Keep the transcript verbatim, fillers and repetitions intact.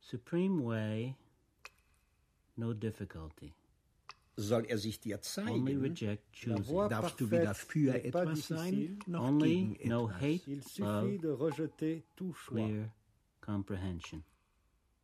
Supreme way, no difficulty. Soll er sich dir Only zeigen? reject choosing. Darfst du wieder für etwas sein, noch Only gegen no etwas? hate, Il suffit love, de rejeter tout choix. clear comprehension.